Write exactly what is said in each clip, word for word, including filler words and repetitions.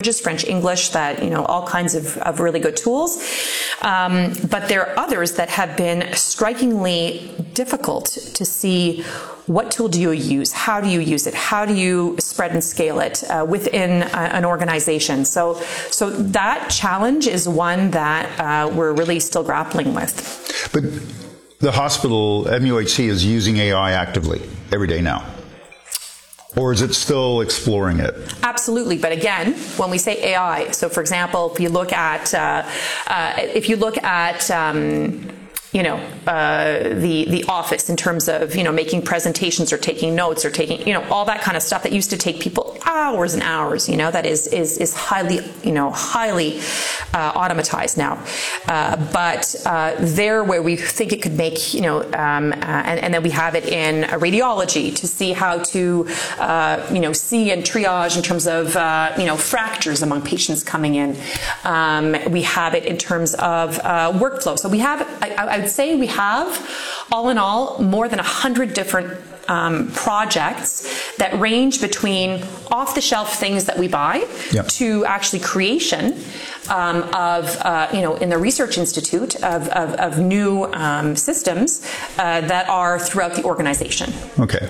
languages, French, English, that, you know, all kinds of, of really good tools. Um, but there are others that have been strikingly difficult to see. What tool do you use? How do you use it? How do you spread and scale it uh, within uh, an organization? So, so that challenge is one that uh, we're really still grappling with. But the hospital, M U H C, is using A I actively every day now. Or is it still exploring it? Absolutely. But again, when we say A I, so for example, if you look at, uh, uh, if you look at, um, you know, uh, the, the office in terms of, you know, making presentations or taking notes or taking, you know, all that kind of stuff that used to take people hours and hours, you know, that is, is, is highly, you know, highly uh, automatized now. Uh, but uh, there where we think it could make, you know, um, uh, and, and then we have it in radiology to see how to, uh, you know, see and triage in terms of, uh, you know, fractures among patients coming in. Um, we have it in terms of uh, workflow. So we have, I, I would say we have, all in all, more than a hundred different um, projects that range between off-the-shelf things that we buy yep. to actually creation um, of, uh, you know, in the Research Institute of, of, of new um, systems uh, that are throughout the organization. Okay.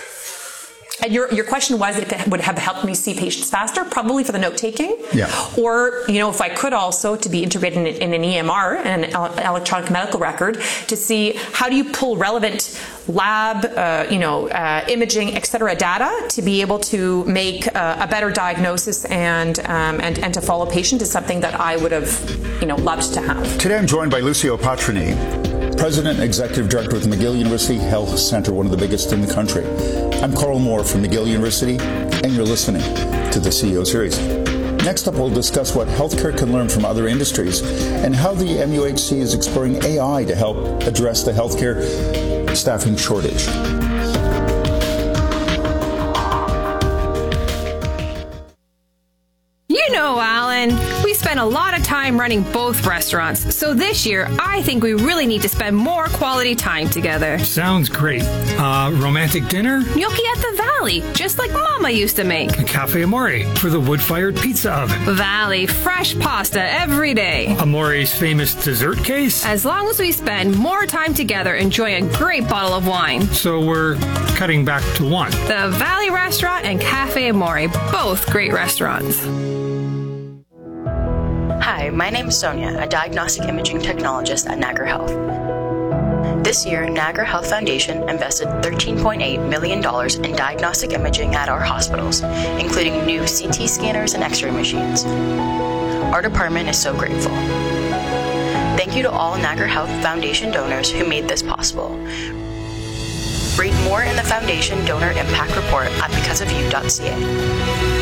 And your, your question was if it would have helped me see patients faster, probably for the note-taking. Yeah. Or, you know, if I could also to be integrated in, in an E M R, an electronic medical record, to see how do you pull relevant lab, uh, you know, uh, imaging, et cetera, data to be able to make uh, a better diagnosis and, um, and, and to follow patient is something that I would have, you know, loved to have. Today I'm joined by Lucio Patrini, President and Executive Director with McGill University Health Center, one of the biggest in the country. I'm Carl Moore from McGill University, and you're listening to the C E O Series. Next up, we'll discuss what healthcare can learn from other industries and how the M U H C is exploring A I to help address the healthcare staffing shortage. You know, Alan, we spend a lot of time running both restaurants, so this year I think we really need to spend more quality time together. Sounds great. Uh, romantic dinner? Gnocchi at the Valley, just like Mama used to make. A Cafe Amore for the wood-fired pizza oven. Valley, fresh pasta every day. Amore's famous dessert case? As long as we spend more time together enjoying a great bottle of wine. So we're cutting back to one. The Valley Restaurant and Cafe Amore, both great restaurants. Hi, my name is Sonia, a diagnostic imaging technologist at Niagara Health. This year, Niagara Health Foundation invested thirteen point eight million dollars in diagnostic imaging at our hospitals, including new C T scanners and X-ray machines. Our department is so grateful. Thank you to all Niagara Health Foundation donors who made this possible. Read more in the Foundation Donor Impact Report at because of you dot c a.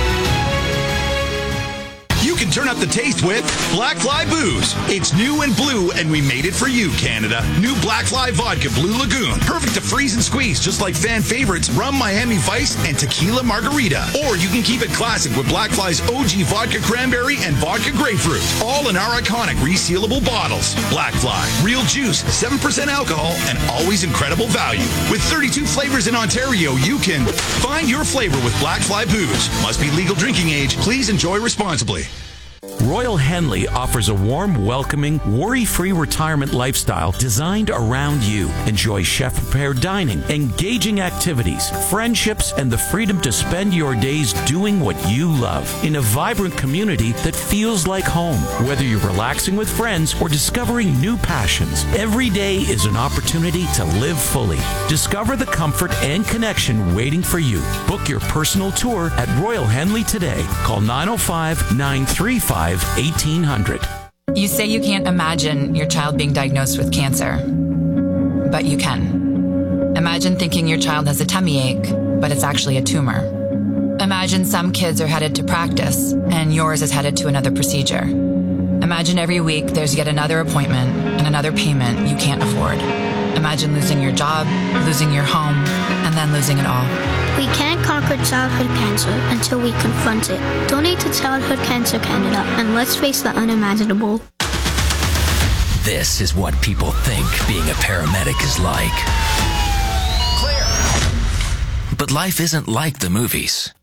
You can turn up the taste with Black Fly Booze. It's new and blue, and we made it for you, Canada. New Black Fly Vodka Blue Lagoon. Perfect to freeze and squeeze, just like fan favorites Rum Miami Vice and Tequila Margarita. Or you can keep it classic with Black Fly's O G Vodka Cranberry and Vodka Grapefruit. All in our iconic resealable bottles. Black Fly. Real juice, seven percent alcohol, and always incredible value. With thirty-two flavors in Ontario, you can find your flavor with Black Fly Booze. Must be legal drinking age. Please enjoy responsibly. Royal Henley offers a warm, welcoming, worry-free retirement lifestyle designed around you. Enjoy chef-prepared dining, engaging activities, friendships, and the freedom to spend your days doing what you love in a vibrant community that feels like home. Whether you're relaxing with friends or discovering new passions, every day is an opportunity to live fully. Discover the comfort and connection waiting for you. Book your personal tour at Royal Henley today. Call nine oh five, nine three five, eighteen hundred. You say you can't imagine your child being diagnosed with cancer, but you can. Imagine thinking your child has a tummy ache, but it's actually a tumor. Imagine some kids are headed to practice, and yours is headed to another procedure. Imagine every week there's yet another appointment and another payment you can't afford. Imagine losing your job, losing your home, and then losing it all. We can't conquer childhood cancer until we confront it. Donate to Childhood Cancer Canada, and let's face the unimaginable. This is what people think being a paramedic is like. Clear. But life isn't like the movies.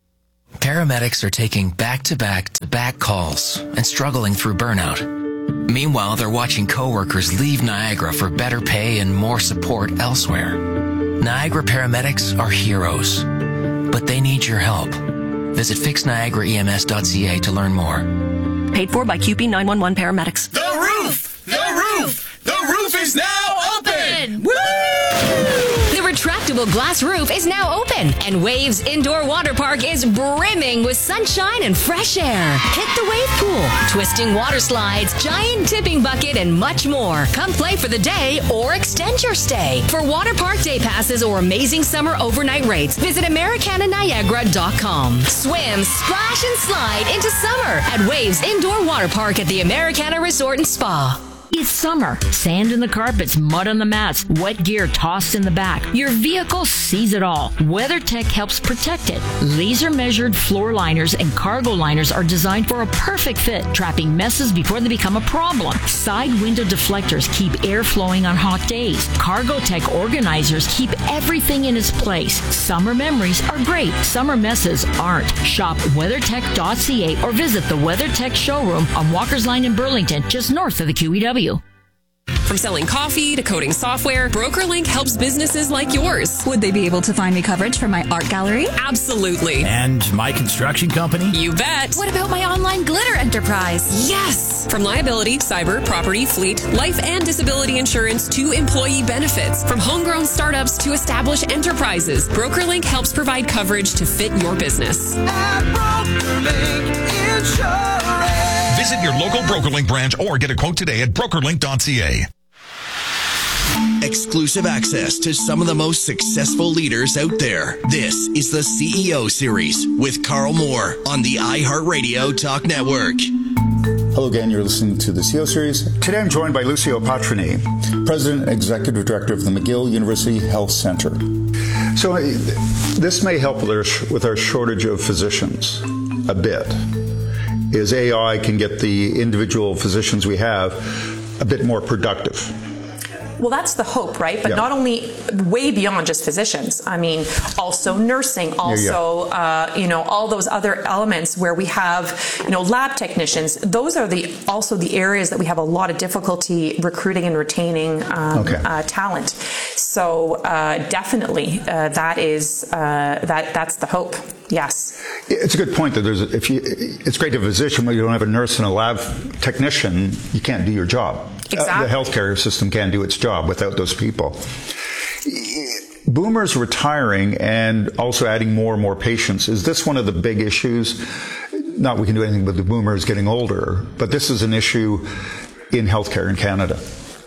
Paramedics are taking back-to-back-to-back calls and struggling through burnout. Meanwhile, they're watching coworkers leave Niagara for better pay and more support elsewhere. Niagara paramedics are heroes, but they need your help. Visit fix niagara E M S dot C A to learn more. Paid for by Q P nine one one paramedics. The roof! The roof! The roof is now open! Woo! The retractable glass roof is now open, and Waves Indoor Water Park is brimming with sunshine and fresh air. Hit the wave pool, twisting water slides, giant tipping bucket, and much more. Come play for the day or extend your stay. For water park day passes or amazing summer overnight rates, visit Americana Niagara dot com. Swim, splash, and slide into summer at Waves Indoor Water Park at the Americana Resort and Spa. It's summer. Sand in the carpets, mud on the mats, wet gear tossed in the back. Your vehicle sees it all. WeatherTech helps protect it. Laser-measured floor liners and cargo liners are designed for a perfect fit, trapping messes before they become a problem. Side window deflectors keep air flowing on hot days. CargoTech organizers keep everything in its place. Summer memories are great. Summer messes aren't. Shop weathertech dot C A or visit the WeatherTech showroom on Walker's Line in Burlington, just north of the Q E W. From selling coffee to coding software, BrokerLink helps businesses like yours. Would they be able to find me coverage for my art gallery? Absolutely. And my construction company? You bet. What about my online glitter enterprise? Yes. From liability, cyber, property, fleet, life and disability insurance to employee benefits. From homegrown startups to established enterprises, BrokerLink helps provide coverage to fit your business. At BrokerLink Insurance. Visit your local BrokerLink branch or get a quote today at broker link dot C A. Exclusive access to some of the most successful leaders out there. This is the C E O Series with Carl Moore on the iHeartRadio Talk Network. Hello again, you're listening to the C E O Series. Today I'm joined by Lucio Patrini, President and Executive Director of the McGill University Health Center. So uh, this may help with our, with our shortage of physicians a bit. Is A I can get the individual physicians we have a bit more productive. Well, that's the hope, right? But yeah. not only way beyond just physicians. I mean, also nursing, also, yeah, yeah. Uh, you know, all those other elements where we have, you know, lab technicians. Those are the also the areas that we have a lot of difficulty recruiting and retaining um, okay. uh, talent. So uh, definitely, uh, that is uh, that that's the hope. Yes, it's a good point that there's. A, if you, it's great to have a physician, but you don't have a nurse and a lab technician, you can't do your job. Exactly. Uh, the healthcare system can't do its job without those people. Boomers retiring and also adding more and more patients. Is this one of the big issues? Not we can do anything with the boomers getting older, but this is an issue in healthcare in Canada.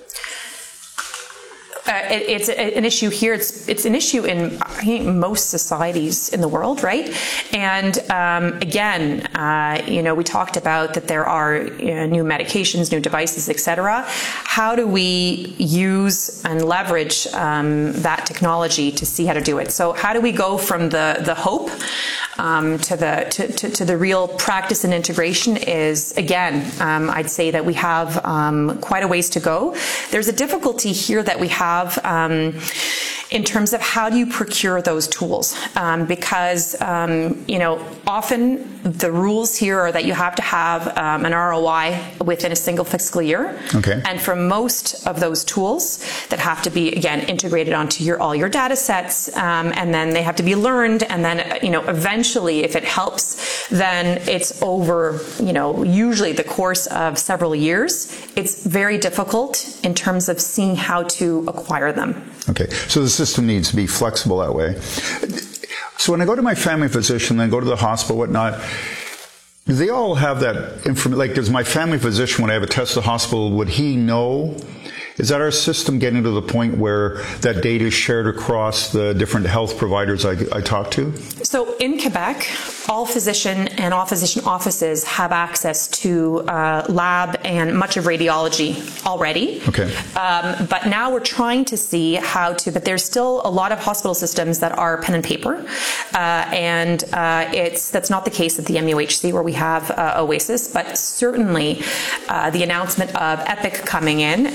Uh, it, it's a, an issue here. It's it's an issue in I think most societies in the world, right? And um, again, uh, you know, we talked about that there are you know, new medications, new devices, et cetera. How do we use and leverage um, that technology to see how to do it? So how do we go from the the hope um, to the to, to, to the real practice and integration? Is again, um, I'd say that we have um, quite a ways to go. There's a difficulty here that we have. Um, in terms of how do you procure those tools? Um, because, um, you know, often the rules here are that you have to have um, an R O I within a single fiscal year. Okay. And for most of those tools that have to be, again, integrated onto your all your data sets, um, and then they have to be learned, and then, you know, eventually, if it helps, then it's over, you know, usually the course of several years. It's very difficult in terms of seeing how to acquire them. Okay, so the system needs to be flexible that way. So when I go to my family physician, then go to the hospital, whatnot, do they all have that information? Like, does my family physician, when I have a test at the hospital, would he know? Is that our system getting to the point where that data is shared across the different health providers I, I talk to? So in Quebec, all physician and all physician offices have access to uh, lab and much of radiology already. Okay. Um, but now we're trying to see how to, but there's still a lot of hospital systems that are pen and paper. Uh, and uh, it's that's not the case at the M U H C where we have uh, OASIS, but certainly uh, the announcement of Epic coming in, and it's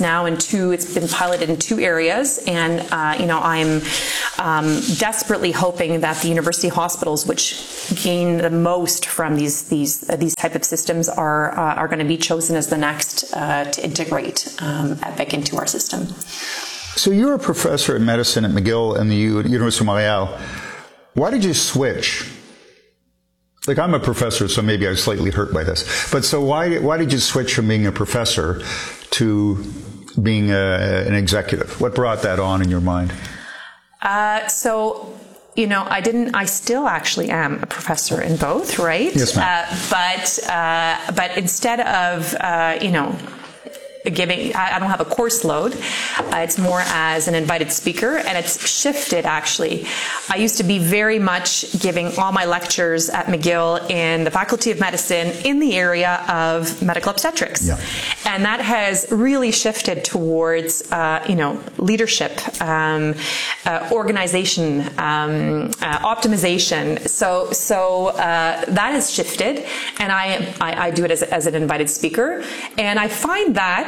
now in two, it's been piloted in two areas. And, uh, you know, I'm um, desperately hoping that the university hospitals, which gain the most from these these uh, these type of systems, are uh, are going to be chosen as the next uh, to integrate um, Epic into our system. So you're a professor in medicine at McGill and the U- University of Montreal. Why did you switch? Like, I'm a professor, so maybe I was slightly hurt by this. But so why why did you switch from being a professor to being a, an executive? What brought that on in your mind? Uh, so, you know, I didn't, I still actually am a professor in both, right? Yes, ma'am. Uh, but, uh, but instead of, uh, you know, giving, I don't have a course load. Uh, it's more as an invited speaker, and it's shifted actually. I used to be very much giving all my lectures at McGill in the Faculty of Medicine in the area of medical obstetrics. Yeah. And that has really shifted towards, uh, you know, leadership, um, uh, organization, um, uh, optimization. So, so uh, that has shifted, and I, I, I do it as, as an invited speaker, and I find that,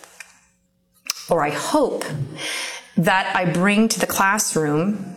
or I hope that I bring to the classroom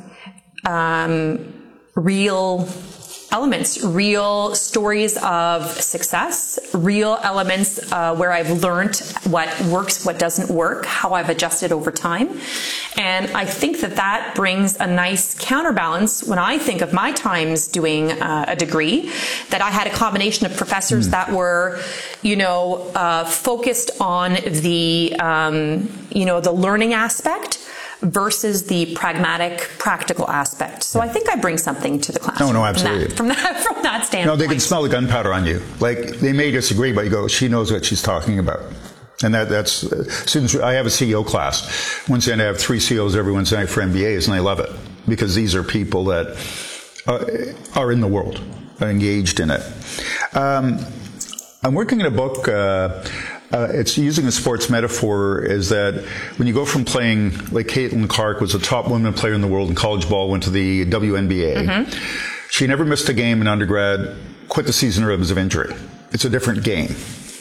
um, real elements, real stories of success, real elements uh, where I've learned what works, what doesn't work, how I've adjusted over time. And I think that that brings a nice counterbalance when I think of my times doing uh, a degree, that I had a combination of professors mm. that were, you know, uh, focused on the, um, you know, the learning aspect versus the pragmatic, practical aspect. So I think I bring something to the classroom. No, no, absolutely. From that, from that, from that standpoint. No, they can smell the gunpowder on you. Like, they may disagree, but you go, she knows what she's talking about. And that, that's, uh, students, I have a C E O class. Wednesday night I have three C E Os every Wednesday night for M B As, and I love it. Because these are people that uh, are in the world, are engaged in it. Um, I'm working in a book, uh, Uh, it's using a sports metaphor, is that when you go from playing, like Caitlin Clark was a top women player in the world in college ball, went to the W N B A. Mm-hmm. She never missed a game in undergrad, quit the season early because of injury. It's a different game.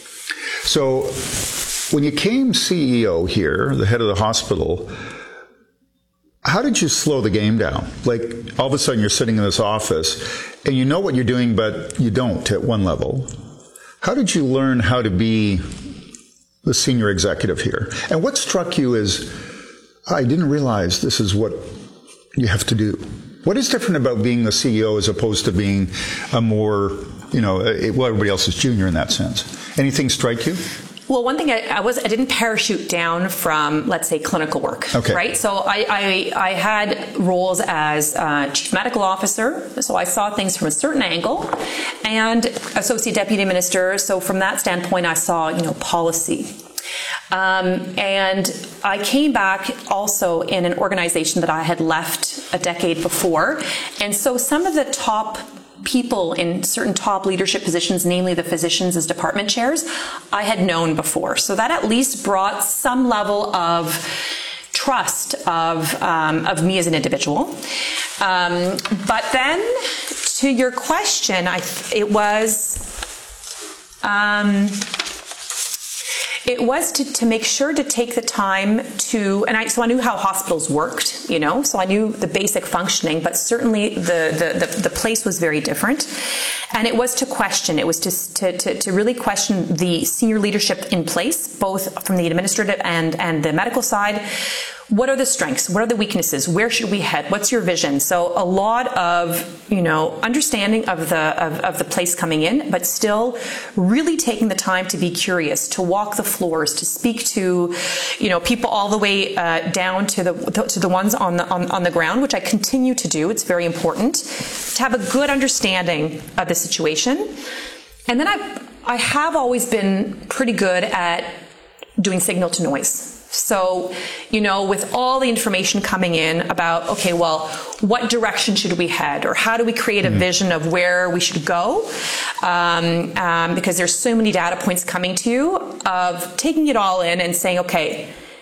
So when you came C E O here, the head of the hospital, how did you slow the game down? Like, all of a sudden you're sitting in this office and you know what you're doing, but you don't at one level. How did you learn how to be the senior executive here? And what struck you is, I didn't realize this is what you have to do. What is different about being the C E O as opposed to being a more, you know, well, everybody else is junior in that sense? Anything strike you? Well, one thing I, I was, I didn't parachute down from, let's say, clinical work, okay. right? So I, I, I had roles as uh, chief medical officer, so I saw things from a certain angle, and associate deputy minister. So from that standpoint, I saw, you know, policy. Um, and I came back also in an organization that I had left a decade before, and so some of the top people in certain top leadership positions, namely the physicians as department chairs, I had known before. So that at least brought some level of trust of um, of me as an individual. Um, but then, to your question, I it was. Um, It was to, to make sure to take the time to, and I, so I knew how hospitals worked, you know, so I knew the basic functioning, but certainly the, the, the, the place was very different. And it was to question, it was to, to, to, to really question the senior leadership in place, both from the administrative and, and the medical side. What are the strengths? What are the weaknesses? Where should we head? What's your vision? So a lot of, you know, understanding of the of, of the place coming in, but still really taking the time to be curious, to walk the floors, to speak to, you know, people all the way uh, down to the to the ones on the on, on the ground, which I continue to do. It's very important to have a good understanding of the situation. And then I I have always been pretty good at doing signal to noise. So, you know, with all the information coming in about, okay, well, what direction should we head, or how do we create a vision of where we should go? Um, um, because there's so many data points coming to you, of taking it all in and saying, okay,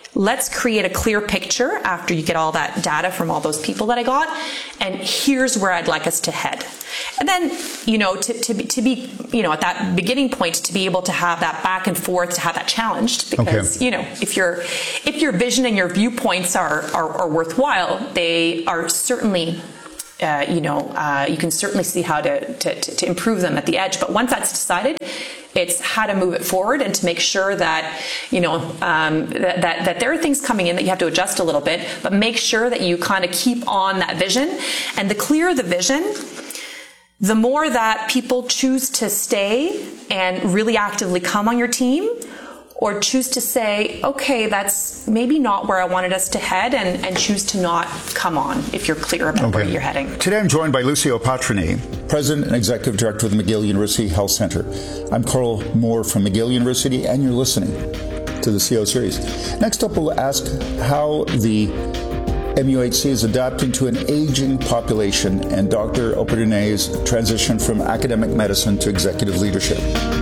let's create a clear picture after you get all that data from all those people that I got, and here's where I'd like us to head. And then, you know, to, to, be, to be, you know, at that beginning point, to be able to have that back and forth, to have that challenged, because, okay. you know, if your if your vision and your viewpoints are, are, are worthwhile, they are certainly, uh, you know, uh, you can certainly see how to, to, to improve them at the edge. But once that's decided, it's how to move it forward and to make sure that, you know, um, that, that, that there are things coming in that you have to adjust a little bit, but make sure that you kind of keep on that vision. And the clearer the vision, the more that people choose to stay and really actively come on your team, or choose to say, okay, that's maybe not where I wanted us to head, and, and choose to not come on if you're clear about okay. where you're heading. Today I'm joined by Lucio Patroni, President and Executive Director of the McGill University Health Centre. I'm Carl Moore from McGill University, and you're listening to the C O Series. Next up, we'll ask how the M U H C is adapting to an aging population and Doctor Operdonet's transition from academic medicine to executive leadership.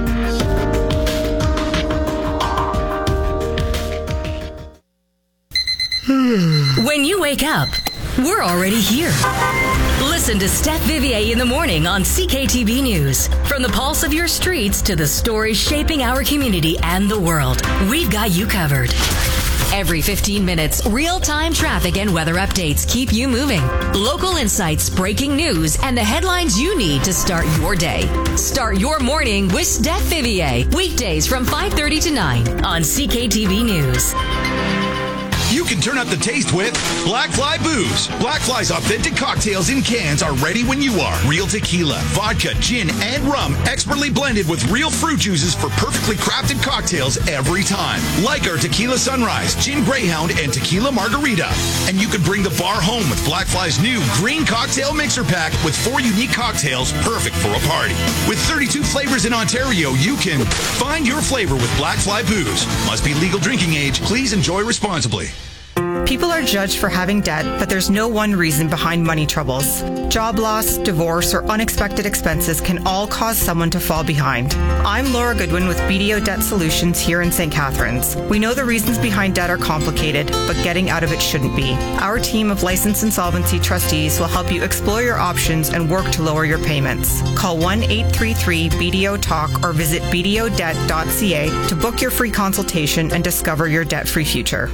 When you wake up, we're already here. Listen to Steph Vivier in the morning on C K T V News. From the pulse of your streets to the stories shaping our community and the world, we've got you covered. Every fifteen minutes, real-time traffic and weather updates keep you moving. Local insights, breaking news, and the headlines you need to start your day. Start your morning with Steph Vivier. Weekdays from five thirty to nine on C K T V News. You can turn up the taste with Black Fly Booze. Black Fly's authentic cocktails in cans are ready when you are. Real tequila, vodka, gin, and rum, expertly blended with real fruit juices for perfectly crafted cocktails every time. Like our Tequila Sunrise, Gin Greyhound, and Tequila Margarita. And you can bring the bar home with Black Fly's new Green Cocktail Mixer Pack with four unique cocktails perfect for a party. With thirty-two flavors in Ontario, you can find your flavor with Black Fly Booze. Must be legal drinking age. Please enjoy responsibly. People are judged for having debt, but there's no one reason behind money troubles. Job loss, divorce, or unexpected expenses can all cause someone to fall behind. I'm Laura Goodwin with B D O Debt Solutions here in Saint Catharines. We know the reasons behind debt are complicated, but getting out of it shouldn't be. Our team of licensed insolvency trustees will help you explore your options and work to lower your payments. Call one eight three three B D O talk or visit b d o debt dot c a to book your free consultation and discover your debt-free future.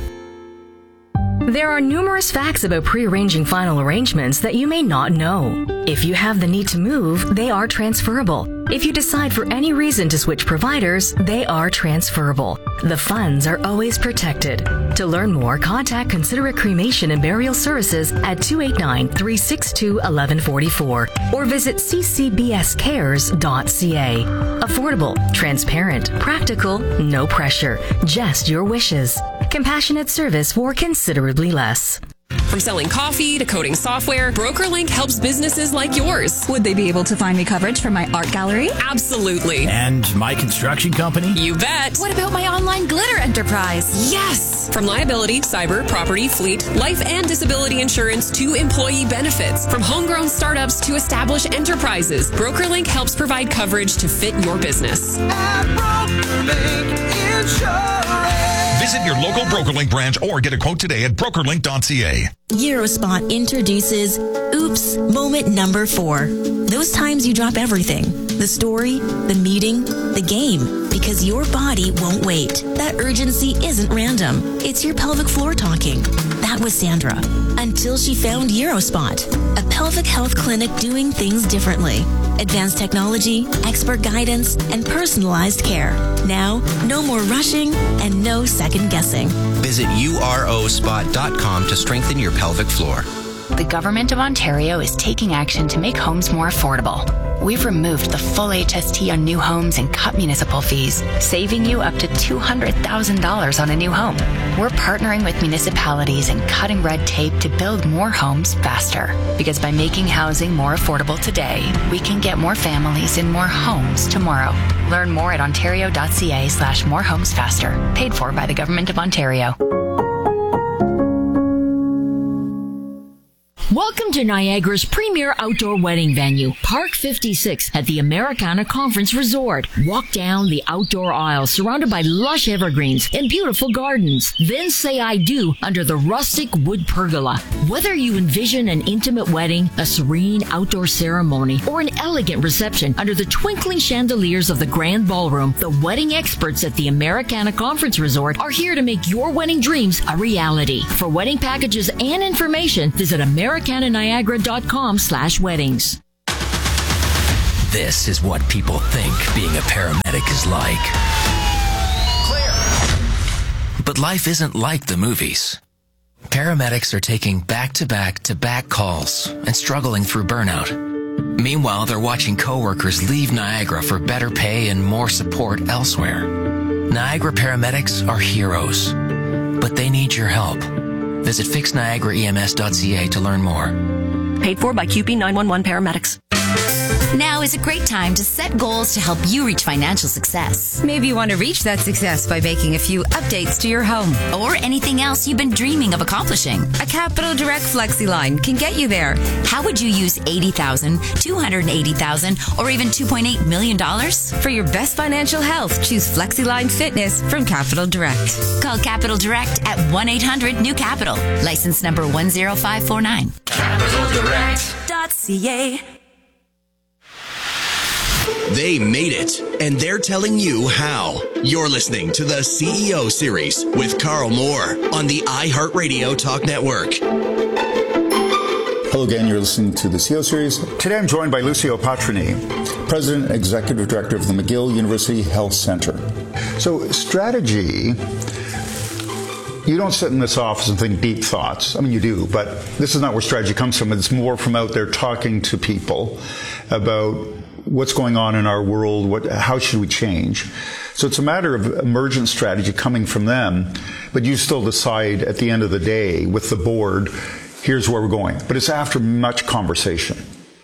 There are numerous facts about pre-arranging final arrangements that you may not know. If you have the need to move, they are transferable. If you decide for any reason to switch providers, they are transferable. The funds are always protected. To learn more, contact Considerate Cremation and Burial Services at two eight nine, three six two, one one four four or visit c c b s cares dot c a. Affordable, transparent, practical, no pressure, just your wishes. Compassionate service for considerably less. From selling coffee to coding software, BrokerLink helps businesses like yours. Would they be able to find me coverage for my art gallery? Absolutely. And my construction company? You bet. What about my online glitter enterprise? Yes! From liability, cyber, property, fleet, life and disability insurance to employee benefits. From homegrown startups to established enterprises, BrokerLink helps provide coverage to fit your business. At BrokerLink Insurance. Visit your local BrokerLink branch or get a quote today at broker link dot c a. Eurospot introduces Oops Moment Number Four. Those times you drop everything. The story, the meeting, the game. Because your body won't wait. That urgency isn't random. It's your pelvic floor talking. That was Sandra. Until she found Eurospot, a pelvic health clinic doing things differently. Advanced technology, expert guidance, and personalized care. Now, no more rushing and no second guessing. Visit u r o spot dot com to strengthen your pelvic floor. The Government of Ontario is taking action to make homes more affordable. We've removed the full H S T on new homes and cut municipal fees, saving you up to two hundred thousand dollars on a new home. We're partnering with municipalities and cutting red tape to build more homes faster. Because by making housing more affordable today, we can get more families in more homes tomorrow. Learn more at ontario dot c a slash more homes faster. Paid for by the Government of Ontario. Welcome to Niagara's premier outdoor wedding venue, Park fifty-six at the Americana Conference Resort. Walk down the outdoor aisle surrounded by lush evergreens and beautiful gardens. Then say I do under the rustic wood pergola. Whether you envision an intimate wedding, a serene outdoor ceremony, or an elegant reception under the twinkling chandeliers of the Grand Ballroom, the wedding experts at the Americana Conference Resort are here to make your wedding dreams a reality. For wedding packages and information, visit Americana Niagara dot com slash weddings. This is what people think being a paramedic is like. Clear. But life isn't like the movies. Paramedics are taking back-to-back-to-back calls and struggling through burnout. Meanwhile, they're watching coworkers leave Niagara for better pay and more support elsewhere. Niagara paramedics are heroes, but they need your help. Visit fix niagara E M S dot C A to learn more. Paid for by Q P nine one one Paramedics. Now is a great time to set goals to help you reach financial success. Maybe you want to reach that success by making a few updates to your home. Or anything else you've been dreaming of accomplishing. A Capital Direct FlexiLine can get you there. How would you use eighty thousand dollars, two hundred eighty thousand dollars, or even two point eight million dollars? For your best financial health, choose FlexiLine Fitness from Capital Direct. Call Capital Direct at one eight hundred new capital. License number one zero five four nine. Capital Direct dot C A. They made it, and they're telling you how. You're listening to the C E O Series with Carl Moore on the iHeartRadio Talk Network. Hello again, you're listening to the C E O Series. Today I'm joined by Lucio Patrini, President and Executive Director of the McGill University Health Center. So strategy, you don't sit in this office and think deep thoughts. I mean, you do, but this is not where strategy comes from. It's more from out there talking to people about what's going on in our world, what, how should we change? So it's a matter of emergent strategy coming from them, but you still decide at the end of the day with the board, here's where we're going. But it's after much conversation.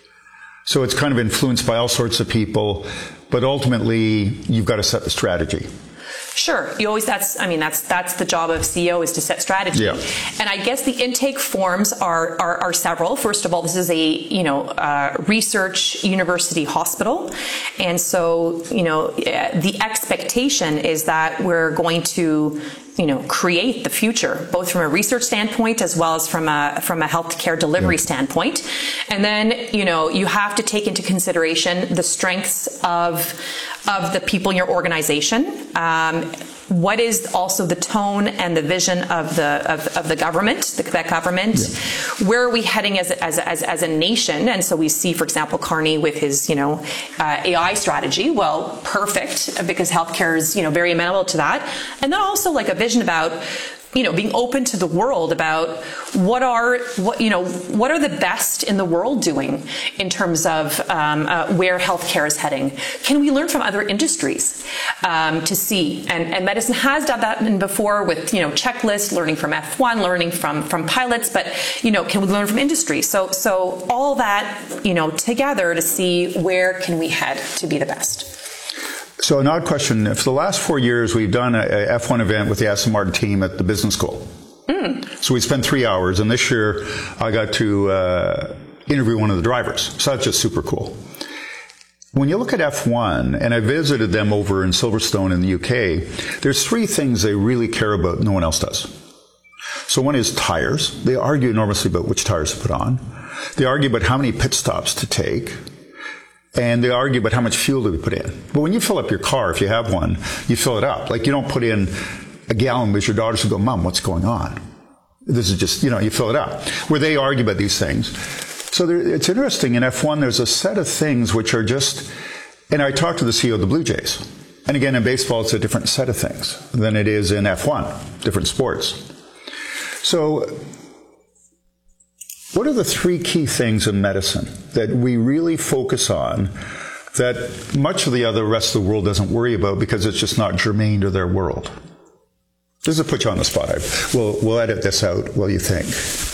So it's kind of influenced by all sorts of people, but ultimately you've got to set the strategy. Sure. You always, that's, I mean, that's, that's the job of C E O, is to set strategy. Yeah. And I guess the intake forms are, are, are several. First of all, this is a, you know, uh, research university hospital. And so, you know, the expectation is that we're going to, you know, create the future, both from a research standpoint as well as from a, from a healthcare delivery yeah. standpoint. And then, you know, you have to take into consideration the strengths of, of the people in your organization. Um, what is also the tone and the vision of the of, of the government, the Quebec government? Yeah. Where are we heading as, as as as a nation? And so we see, for example, Carney with his you know uh, A I strategy. Well, perfect, because healthcare is you know very amenable to that. And then also like a vision about you know being open to the world about what are what you know what are the best in the world doing in terms of um, uh, where healthcare is heading. Can we learn from other industries um, to see? And, and medicine has done that before with you know checklists, learning from F one, learning from from pilots. But you know, can we learn from industry? So so all that you know together to see where can we head to be the best. So an odd question. For the last four years, we've done a, a F one event with the Aston Martin team at the business school. Mm. So we spent three hours, and this year I got to uh, interview one of the drivers. So that's just super cool. When you look at F one, and I visited them over in Silverstone in the U K, there's three things they really care about no one else does. So one is tires. They argue enormously about which tires to put on. They argue about how many pit stops to take. And they argue about how much fuel do we put in. But when you fill up your car, if you have one, you fill it up. Like you don't put in a gallon because your daughters will go, Mom, what's going on? This is just, you know, you fill it up. Where they argue about these things. So there, it's interesting. In F one, there's a set of things which are just, and I talked to the C E O of the Blue Jays. And again, in baseball, it's a different set of things than it is in F one, different sports. So what are the three key things in medicine that we really focus on that much of the other rest of the world doesn't worry about because it's just not germane to their world? This will put you on the spot. We'll, we'll edit this out. What do you think?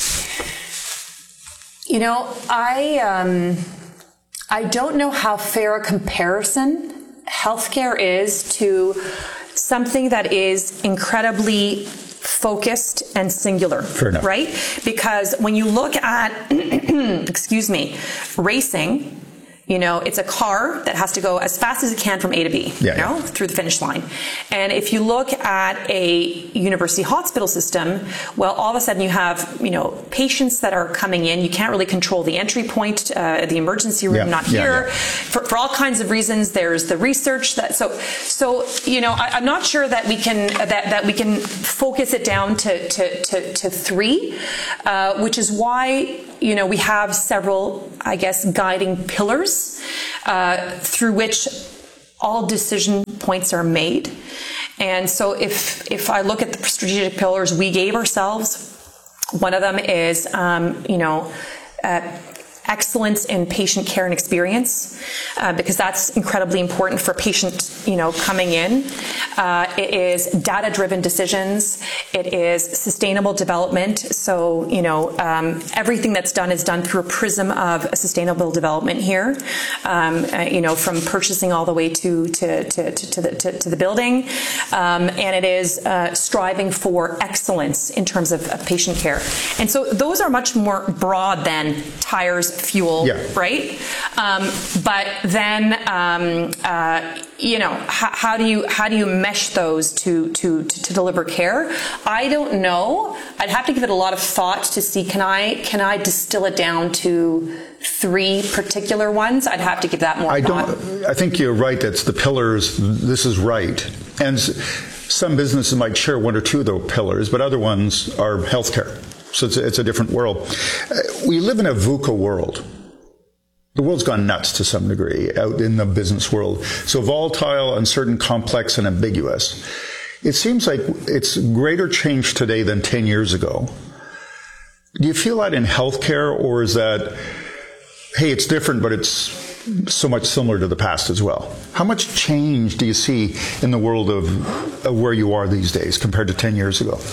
You know, I, um, I don't know how fair a comparison healthcare is to something that is incredibly focused and singular. Fair enough. Right? Because when you look at, excuse me, racing, you know, it's a car that has to go as fast as it can from A to B, yeah, you know, yeah. through the finish line. And if you look at a university hospital system, well, all of a sudden you have, you know, patients that are coming in. You can't really control the entry point, uh, the emergency room, Yeah, not yeah, here. yeah. For, for all kinds of reasons, there's the research that, so, so, you know, I, I'm not sure that we can, that, that we can focus it down to, to, to, to three, uh, which is why, you know, we have several, I guess, guiding pillars uh, through which all decision points are made. And so if if I look at the strategic pillars we gave ourselves, one of them is, um, you know, uh, excellence in patient care and experience, uh, because that's incredibly important for patient, you know, coming in. Uh, it is data-driven decisions. It is sustainable development. So, you know, um, everything that's done is done through a prism of sustainable development here. Um, uh, you know, from purchasing all the way to to to to, to the to, to the building, um, and it is uh, striving for excellence in terms of, of patient care. And so those are much more broad than tires, fuel, yeah. right? Um, but then, um, uh, you know, how, how do you how do you mesh those to, to to to deliver care? I don't know. I'd have to give it a lot of thought to see can I can I distill it down to three particular ones. I'd have to give that more I thought. don't. I think you're right. That's the pillars. This is right, and some businesses might share one or two of those pillars, but other ones are healthcare. So it's a, it's a different world. Uh, we live in a VUCA world. The world's gone nuts to some degree out in the business world. So volatile, uncertain, complex, and ambiguous. It seems like it's greater change today than ten years ago. Do you feel that in healthcare, or is that, hey, it's different, but it's so much similar to the past as well? How much change do you see in the world of, of where you are these days compared to ten years ago?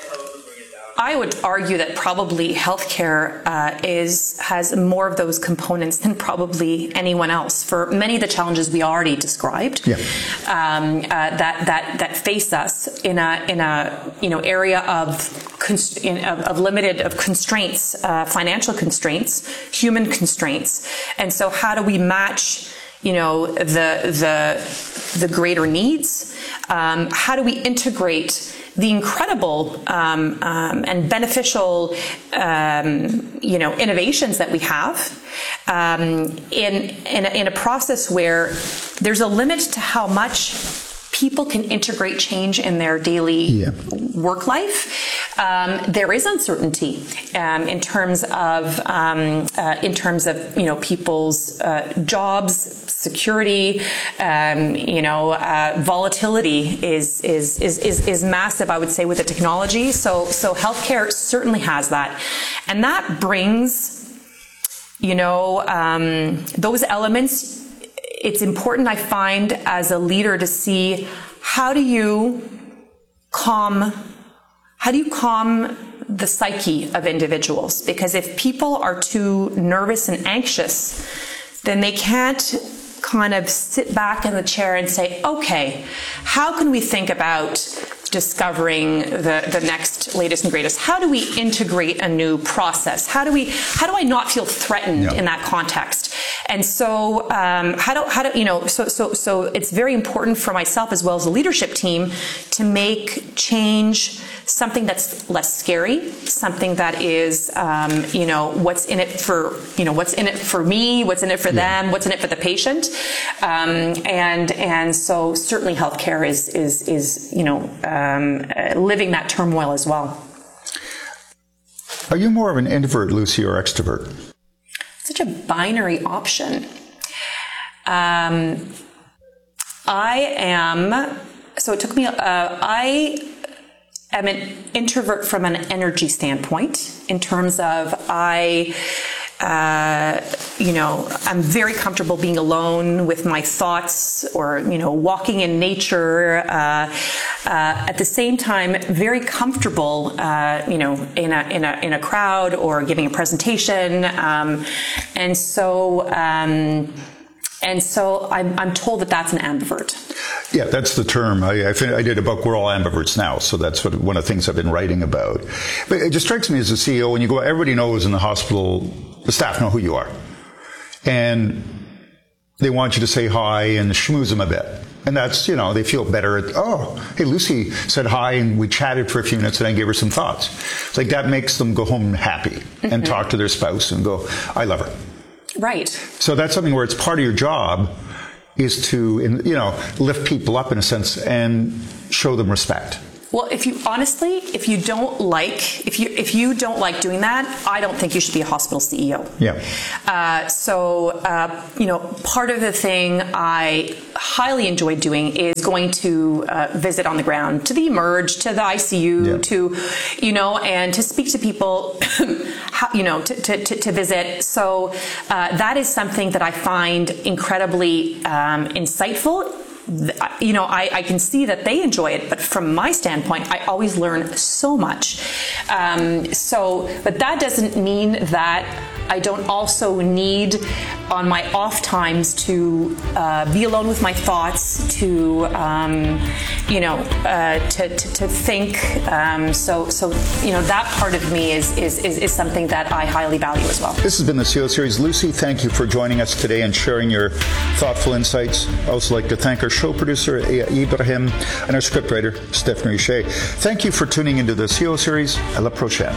I would argue that probably healthcare uh, is has more of those components than probably anyone else for many of the challenges we already described. Yeah. Um, uh, that that that face us in a in a you know area of const- in, of, of limited of constraints, uh, financial constraints, human constraints, and so how do we match you know the the the greater needs? Um, how do we integrate the incredible um, um, and beneficial, um, you know, innovations that we have um, in in a, in a process where there's a limit to how much people can integrate change in their daily yeah. work life. Um, there is uncertainty um, in terms of um, uh, in terms of you know people's uh, jobs, security. Um, you know, uh, volatility is, is is is is massive. I would say with the technology. So so healthcare certainly has that, and that brings you know um, those elements. It's important, I find, as a leader to see how do you calm, how do you calm the psyche of individuals? Because if people are too nervous and anxious, then they can't kind of sit back in the chair and say, okay, how can we think about discovering the, the next latest and greatest? How do we integrate a new process? How do we, how do I not feel threatened yeah. in that context? And so, um, how do, how do, you know, so, so, so it's very important for myself as well as the leadership team to make change something that's less scary, something that is, um, you know, what's in it for, you know, what's in it for me, what's in it for yeah. them, what's in it for the patient. Um, and, and so certainly healthcare is, is, is, you know, um, uh, living that turmoil as well. Are you more of an introvert, Lucy, or extrovert? Such a binary option. Um, I am, so it took me, uh, I am an introvert from an energy standpoint in terms of I, uh, you know, I'm very comfortable being alone with my thoughts or, you know, walking in nature. Uh, uh, at the same time, very comfortable, uh, you know, in a, in a, in a crowd or giving a presentation. Um, and so, um, And so I'm, I'm told that that's an ambivert. Yeah, that's the term. I, I, I did a book, We're All Ambiverts Now, so that's what, one of the things I've been writing about. But it just strikes me as a C E O, when you go, everybody knows in the hospital, the staff know who you are. And they want you to say hi and schmooze them a bit. And that's, you know, they feel better. At, oh, hey, Lucy said hi and we chatted for a few minutes and I gave her some thoughts. It's like that makes them go home happy mm-hmm. and talk to their spouse and go, I love her. Right. So that's something where it's part of your job is to, you know, lift people up in a sense and show them respect. Well, if you honestly, if you don't like, if you if you don't like doing that, I don't think you should be a hospital C E O. Yeah. Uh, so, uh, you know, part of the thing I highly enjoy doing is going to uh, visit on the ground, to the emerge, to the I C U, yeah. to, you know, and to speak to people, how, you know, to, to, to, to visit. So uh, that is something that I find incredibly um, insightful. You know, I, I can see that they enjoy it, but from my standpoint, I always learn so much. Um, so, but that doesn't mean that I don't also need on my off times to uh, be alone with my thoughts, to, um, you know, uh, to, to, to think. Um, so, so, you know, that part of me is, is, is, is something that I highly value as well. This has been the C E O Series. Lucy, thank you for joining us today and sharing your thoughtful insights. I also like to thank our show producer, Ibrahim, and our scriptwriter, Stephanie Shea. Thank you for tuning into the C E O Series. À la prochaine.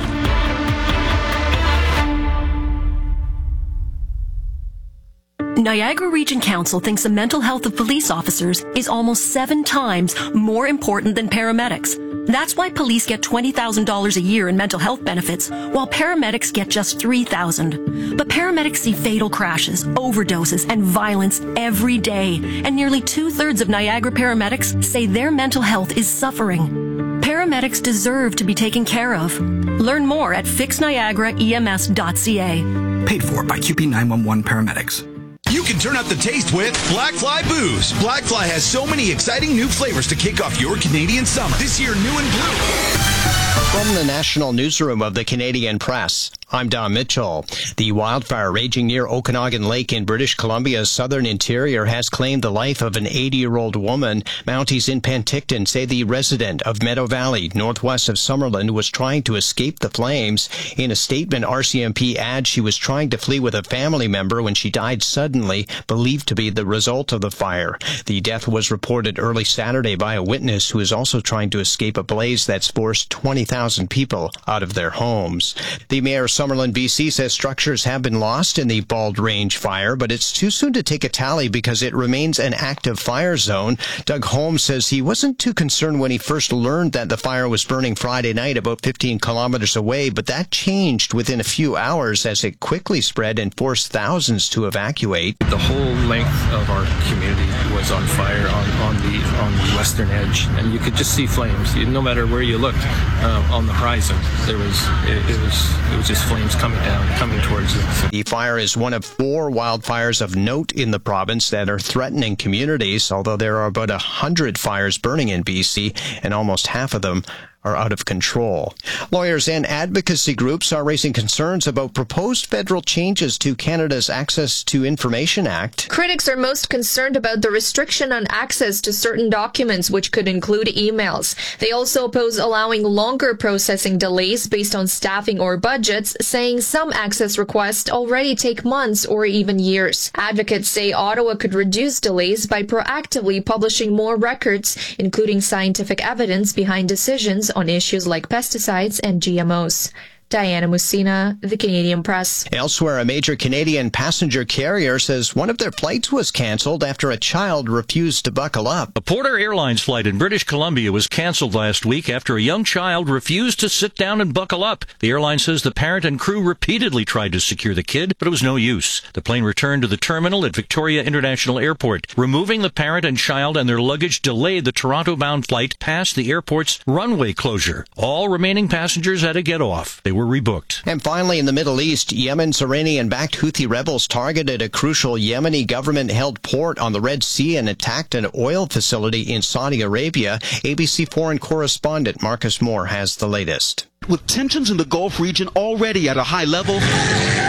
Niagara Region Council thinks the mental health of police officers is almost seven times more important than paramedics. That's why police get twenty thousand dollars a year in mental health benefits, while paramedics get just three thousand dollars. But paramedics see fatal crashes, overdoses, and violence every day, and nearly two-thirds of Niagara paramedics say their mental health is suffering. Paramedics deserve to be taken care of. Learn more at fix niagara E M S dot C A. Paid for by Q P nine one one Paramedics. You can turn up the taste with Blackfly Booze. Blackfly has so many exciting new flavors to kick off your Canadian summer. This year, new and blue. From the National Newsroom of the Canadian Press, I'm Don Mitchell. The wildfire raging near Okanagan Lake in British Columbia's southern interior has claimed the life of an eighty-year-old woman. Mounties in Penticton say the resident of Meadow Valley, northwest of Summerland, was trying to escape the flames. In a statement, R C M P adds she was trying to flee with a family member when she died suddenly, believed to be the result of the fire. The death was reported early Saturday by a witness who is also trying to escape a blaze that's forced twenty thousand people out of their homes. The mayor of Summerland, B C says structures have been lost in the Bald Range fire, but it's too soon to take a tally because it remains an active fire zone. Doug Holmes says he wasn't too concerned when he first learned that the fire was burning Friday night about fifteen kilometers away, but that changed within a few hours as it quickly spread and forced thousands to evacuate. The whole length of our community was on fire on, on the on the western edge, and you could just see flames. No matter where you looked uh, on the horizon, there was it, it was it was just flames coming down, coming towards us. The fire is one of four wildfires of note in the province that are threatening communities, although there are about a hundred fires burning in B C, and almost half of them are out of control. Lawyers and advocacy groups are raising concerns about proposed federal changes to Canada's Access to Information Act. Critics are most concerned about the restriction on access to certain documents, which could include emails. They also oppose allowing longer processing delays based on staffing or budgets, saying some access requests already take months or even years. Advocates say Ottawa could reduce delays by proactively publishing more records, including scientific evidence behind decisions on issues like pesticides and G M Os. Diana Musina, The Canadian Press. Elsewhere, a major Canadian passenger carrier says one of their flights was cancelled after a child refused to buckle up. A Porter Airlines flight in British Columbia was cancelled last week after a young child refused to sit down and buckle up. The airline says the parent and crew repeatedly tried to secure the kid, but it was no use. The plane returned to the terminal at Victoria International Airport. Removing the parent and child and their luggage delayed the Toronto-bound flight past the airport's runway closure. All remaining passengers had to get off. They were rebooked. And finally, in the Middle East, Yemen's Iranian-backed Houthi rebels targeted a crucial Yemeni government-held port on the Red Sea and attacked an oil facility in Saudi Arabia. A B C foreign correspondent Marcus Moore has the latest. With tensions in the Gulf region already at a high level,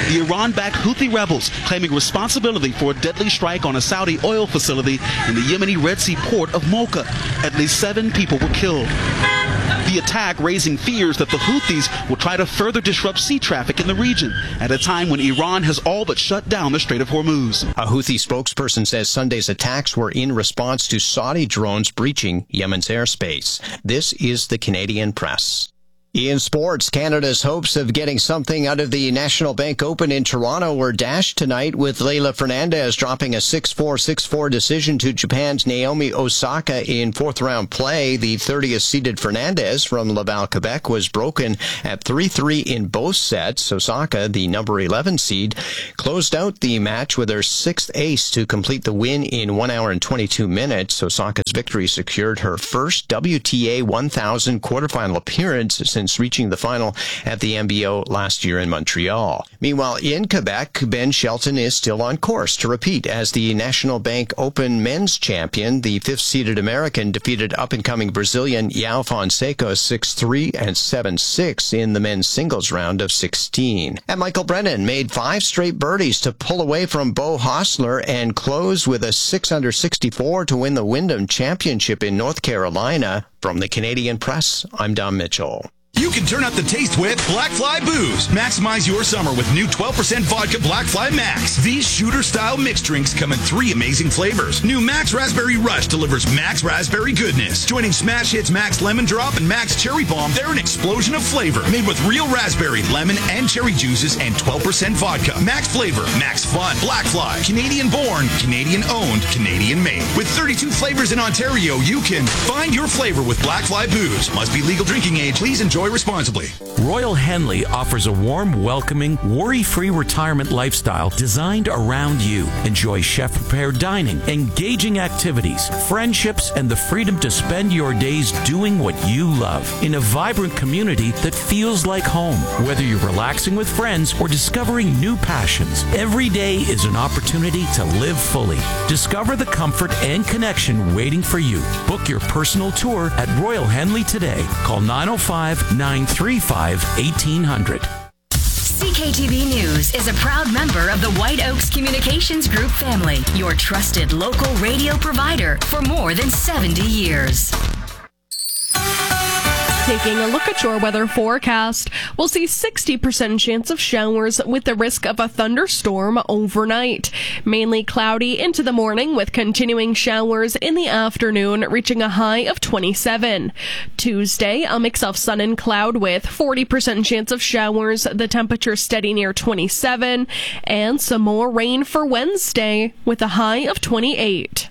The Iran-backed Houthi rebels claiming responsibility for a deadly strike on a Saudi oil facility in the Yemeni Red Sea port of Mocha. At least seven people were killed. The attack raising fears that the Houthis will try to further disrupt sea traffic in the region at a time when Iran has all but shut down the Strait of Hormuz. A Houthi spokesperson says Sunday's attacks were in response to Saudi drones breaching Yemen's airspace. This is the Canadian Press. In sports, Canada's hopes of getting something out of the National Bank Open in Toronto were dashed tonight with Leylah Fernandez dropping a six four, six four decision to Japan's Naomi Osaka in fourth-round play. The thirtieth-seeded Fernandez from Laval, Quebec, was broken at three three in both sets. Osaka, the number eleven seed, closed out the match with her sixth ace to complete the win in one hour and twenty-two minutes. Osaka's victory secured her first W T A one thousand quarterfinal appearance since Since reaching the final at the M B O last year in Montreal. Meanwhile, in Quebec, Ben Shelton is still on course to repeat as the National Bank Open men's champion. The fifth-seeded American defeated up-and-coming Brazilian João Fonseca six three and seven six in the men's singles round of sixteen. And Michael Brennan made five straight birdies to pull away from Beau Hossler and close with a six under sixty-four to win the Wyndham Championship in North Carolina. From the Canadian Press, I'm Don Mitchell. You can turn up the taste with Black Fly Booze. Maximize your summer with new twelve percent vodka Black Fly Max. These shooter-style mixed drinks come in three amazing flavors. New Max Raspberry Rush delivers Max Raspberry goodness. Joining Smash Hits Max Lemon Drop and Max Cherry Bomb, they're an explosion of flavor. Made with real raspberry, lemon, and cherry juices and twelve percent vodka. Max flavor, Max fun. Black Fly. Canadian-born, Canadian-owned, Canadian-made. With thirty-two flavors in Ontario, you can find your flavor with Black Fly Booze. Must be legal drinking age. Please enjoy responsibly. Royal Henley offers a warm, welcoming, worry-free retirement lifestyle designed around you. Enjoy chef-prepared dining, engaging activities, friendships, and the freedom to spend your days doing what you love in a vibrant community that feels like home. Whether you're relaxing with friends or discovering new passions, every day is an opportunity to live fully. Discover the comfort and connection waiting for you. Book your personal tour at Royal Henley today. Call nine oh five, nine three five, eighteen hundred. C K T V News is a proud member of the White Oaks Communications Group family, your trusted local radio provider for more than seventy years. Taking a look at your weather forecast, we'll see sixty percent chance of showers with the risk of a thunderstorm overnight. Mainly cloudy into the morning with continuing showers in the afternoon, reaching a high of twenty-seven. Tuesday, a mix of sun and cloud with forty percent chance of showers, the temperature steady near twenty-seven, and some more rain for Wednesday with a high of twenty-eight.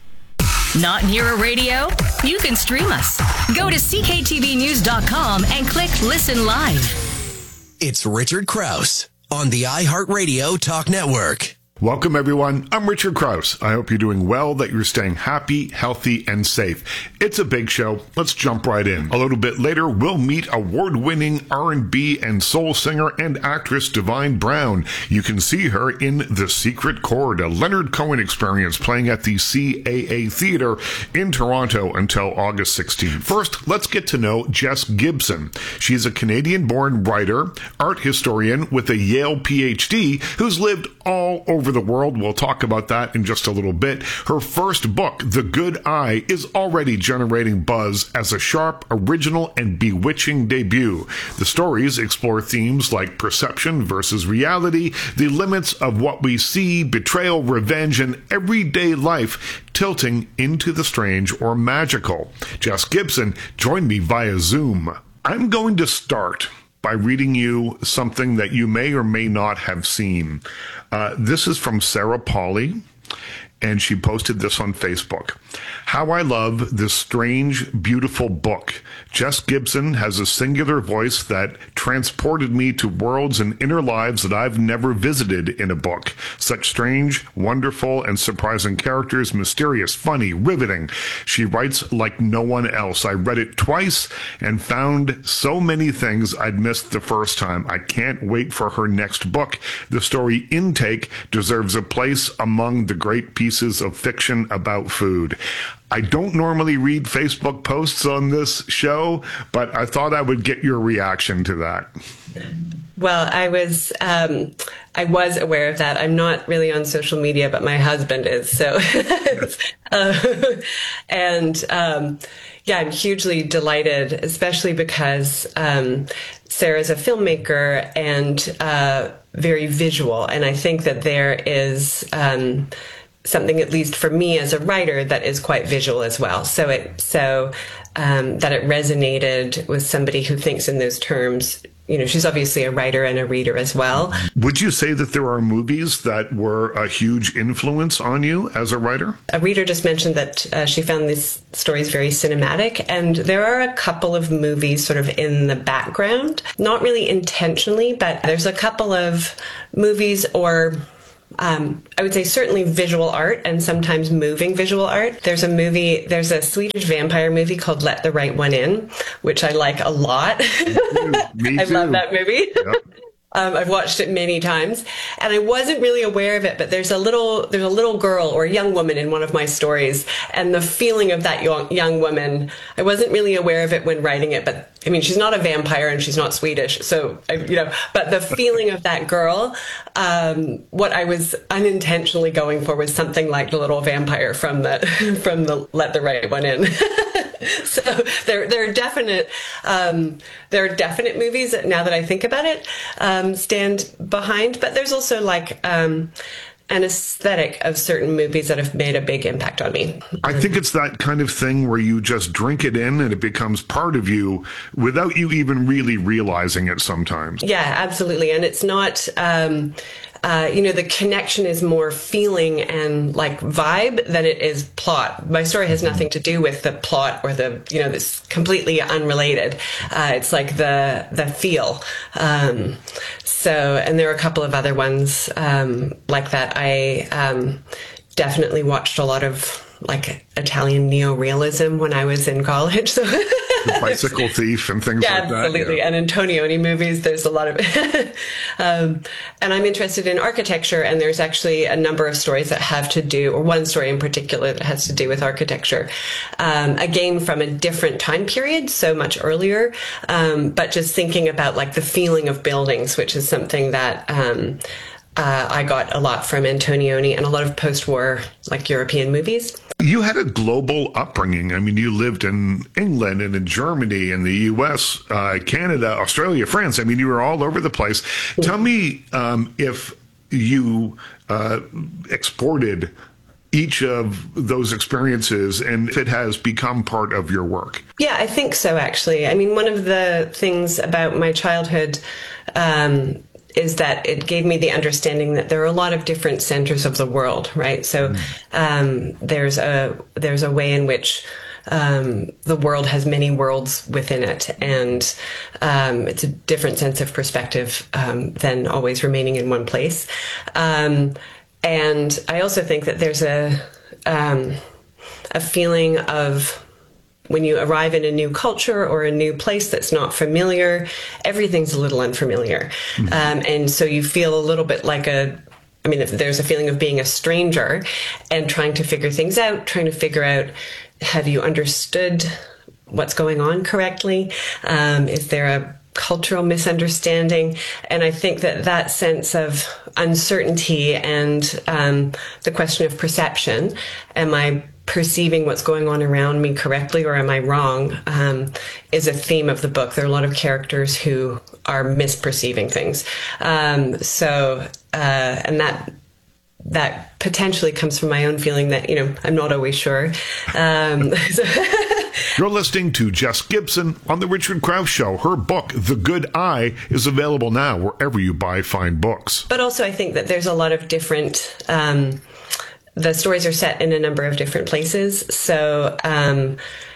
Not near a radio? You can stream us. Go to C K T V news dot com and click Listen Live. It's Richard Krause on the iHeartRadio Talk Network. Welcome, everyone. I'm Richard Krause. I hope you're doing well, that you're staying happy, healthy, and safe. It's a big show. Let's jump right in. A little bit later, we'll meet award-winning R and B and soul singer and actress Divine Brown. You can see her in The Secret Chord, a Leonard Cohen experience playing at the C A A Theatre in Toronto until August sixteenth. First, let's get to know Jess Gibson. She's a Canadian-born writer, art historian with a Yale P H D who's lived all over the world. We'll talk about that in just a little bit. Her first book, The Good Eye, is already generating buzz as a sharp, original, and bewitching debut. The stories explore themes like perception versus reality, the limits of what we see, betrayal, revenge, and everyday life tilting into the strange or magical. Jess Gibson joined me via Zoom. I'm going to start by reading you something that you may or may not have seen. Uh, this is from Sarah Pauly, and she posted this on Facebook. How I love this strange, beautiful book. Jess Gibson has a singular voice that transported me to worlds and inner lives that I've never visited in a book. Such strange, wonderful, and surprising characters, mysterious, funny, riveting. She writes like no one else. I read it twice and found so many things I'd missed the first time. I can't wait for her next book. The story Intake deserves a place among the great pieces of fiction about food. I don't normally read Facebook posts on this show, but I thought I would get your reaction to that. Well, I was um, I was aware of that. I'm not really on social media, but my husband is. So, uh, and um, yeah, I'm hugely delighted, especially because um, Sarah's a filmmaker and uh, very visual, and I think that there is um, something, at least for me as a writer, that is quite visual as well. So it so um, that it resonated with somebody who thinks in those terms. You know, she's obviously a writer and a reader as well. Would you say that there are movies that were a huge influence on you as a writer? A reader just mentioned that uh, she found these stories very cinematic, and there are a couple of movies sort of in the background, not really intentionally, but there's a couple of movies or Um, I would say certainly visual art and sometimes moving visual art. There's a movie, there's a Swedish vampire movie called Let the Right One In, which I like a lot. Me too. Me I too. love that movie. Yep. Um, I've watched it many times, and I wasn't really aware of it, but there's a little there's a little girl or a young woman in one of my stories, and the feeling of that young, young woman, I wasn't really aware of it when writing it, but I mean, she's not a vampire and she's not Swedish, so, I, you know, but the feeling of that girl, um, what I was unintentionally going for was something like the little vampire from the, from the Let the Right One In. So there, there are definite, um, there are definite movies that, now that I think about it, um, stand behind. But there's also like um, an aesthetic of certain movies that have made a big impact on me. I think it's that kind of thing where you just drink it in and it becomes part of you without you even really realizing it sometimes. Yeah, absolutely, and it's not. Um, Uh, you know, the connection is more feeling and like vibe than it is plot. My story has nothing to do with the plot or the, you know, this completely unrelated. Uh, it's like the, the feel. Um, so, and there are a couple of other ones, um, like that. I, um, definitely watched a lot of like Italian neorealism when I was in college. So The Bicycle Thief and things yeah, like that. Absolutely. Yeah. And Antonioni movies, there's a lot of um, and I'm interested in architecture, and there's actually a number of stories that have to do, or one story in particular that has to do with architecture. Um, again, from a different time period, so much earlier, um, but just thinking about like the feeling of buildings, which is something that um, uh, I got a lot from Antonioni and a lot of post-war like European movies. You had a global upbringing. I mean, you lived in England and in Germany and the U S, uh, Canada, Australia, France. I mean, you were all over the place. Mm-hmm. Tell me um, if you uh, exported each of those experiences and if it has become part of your work. Yeah, I think so, actually. I mean, one of the things about my childhood um, is that it gave me the understanding that there are a lot of different centers of the world, right? So um, there's a there's a way in which um, the world has many worlds within it, and um, it's a different sense of perspective um, than always remaining in one place. Um, and I also think that there's a um, a feeling of when you arrive in a new culture or a new place that's not familiar, everything's a little unfamiliar. Mm-hmm. Um, and so you feel a little bit like a, I mean, if there's a feeling of being a stranger and trying to figure things out, trying to figure out, have you understood what's going on correctly? Um, is there a cultural misunderstanding? And I think that that sense of uncertainty and um, the question of perception, am I perceiving what's going on around me correctly or am I wrong, um, is a theme of the book. There are a lot of characters who are misperceiving things. Um, so, uh, and that that potentially comes from my own feeling that, you know, I'm not always sure. Um, so You're listening to Jess Gibson on The Richard Crouse Show. Her book, The Good Eye, is available now wherever you buy fine books. But also I think that there's a lot of different... Um, the stories are set in a number of different places. So um,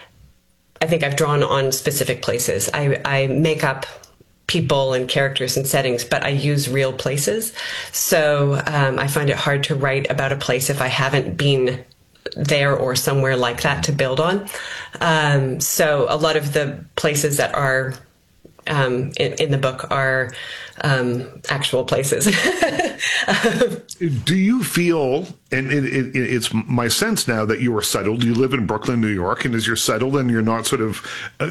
I think I've drawn on specific places. I, I make up people and characters and settings, but I use real places. So um, I find it hard to write about a place if I haven't been there or somewhere like that to build on. Um, so a lot of the places that are um, in, in the book are um, actual places. Do you feel, and it, it, it's my sense now that you are settled, you live in Brooklyn, New York, and as you're settled and you're not sort of uh,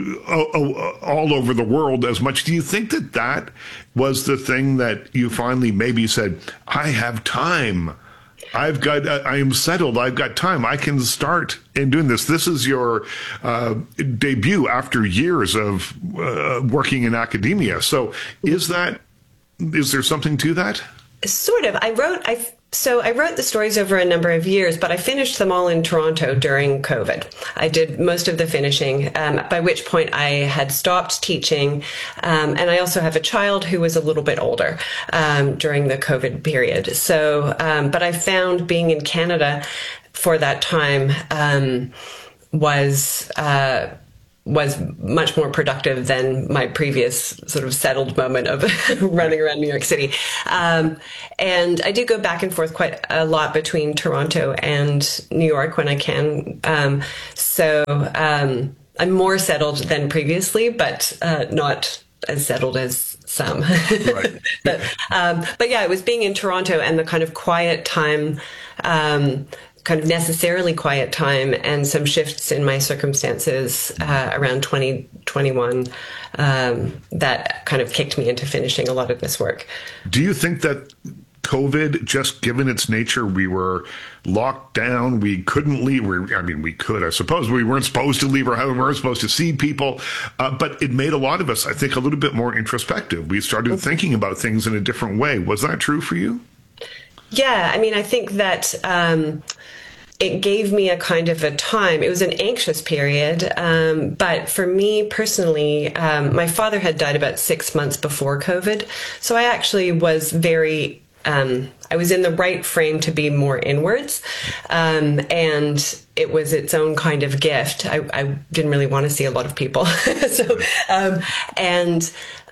all over the world as much, do you think that that was the thing that you finally maybe said, I have time? I've got, I am settled. I've got time. I can start in doing this. This is your uh, debut after years of uh, working in academia. So is that, is there something to that? Sort of. I wrote, I so I wrote the stories over a number of years, but I finished them all in Toronto during COVID. I did most of the finishing, um, by which point I had stopped teaching. Um, and I also have a child who was a little bit older um, during the COVID period. So, um, but I found being in Canada for that time um, was... Uh, was much more productive than my previous sort of settled moment of running around New York City. Um, and I do go back and forth quite a lot between Toronto and New York when I can. Um, so um, I'm more settled than previously, but uh, not as settled as some. Right. but, um, but yeah, it was being in Toronto and the kind of quiet time, um, kind of necessarily quiet time, and some shifts in my circumstances uh, around twenty twenty-one um, that kind of kicked me into finishing a lot of this work. Do you think that COVID, just given its nature, we were locked down, we couldn't leave, we, I mean, we could, I suppose, we weren't supposed to leave our home, we weren't supposed to see people, uh, but it made a lot of us, I think, a little bit more introspective. We started thinking about things in a different way. Was that true for you? Yeah, I mean, I think that um, it gave me a kind of a time. It was an anxious period, um, but for me personally, um, my father had died about six months before COVID, so I actually was very, um, I was in the right frame to be more inwards, um, and it was its own kind of gift. I, I didn't really want to see a lot of people, so um, and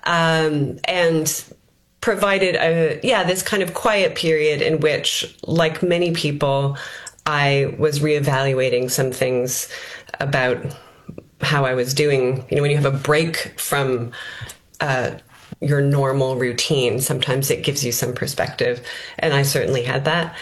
um, and. provided a, yeah, this kind of quiet period in which, like many people, I was reevaluating some things about how I was doing. You know, when you have a break from uh, your normal routine, sometimes it gives you some perspective. And I certainly had that.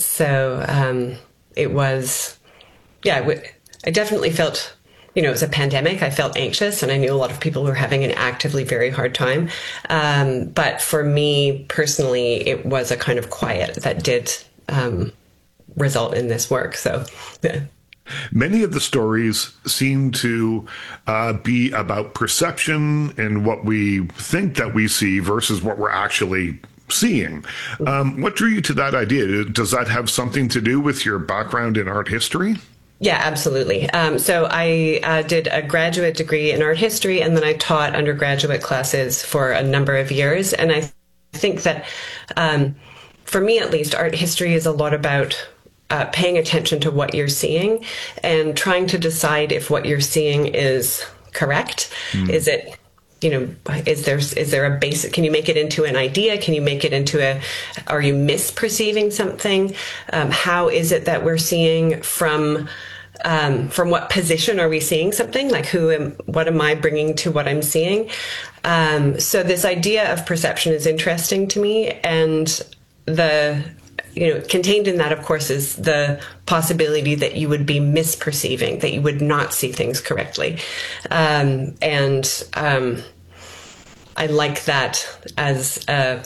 So um, it was, yeah, I, w- I definitely felt, you know, it was a pandemic. I felt anxious, and I knew a lot of people who were having an actively very hard time. Um, but for me personally, it was a kind of quiet that did um, result in this work. So, yeah. Many of the stories seem to uh, be about perception and what we think that we see versus what we're actually seeing. Um, what drew you to that idea? Does that have something to do with your background in art history? Yeah, absolutely. Um, so I uh, did a graduate degree in art history, and then I taught undergraduate classes for a number of years. And I think that, um, for me at least, art history is a lot about uh, paying attention to what you're seeing and trying to decide if what you're seeing is correct. Mm. Is it, you know, is there is there a basic, can you make it into an idea? Can you make it into a, are you misperceiving something? Um, how is it that we're seeing from, um, from what position are we seeing something? Like who am, what am I bringing to what I'm seeing? Um, so this idea of perception is interesting to me, and the, you know, contained in that, of course, is the possibility that you would be misperceiving, that you would not see things correctly. Um, and um, I like that as a,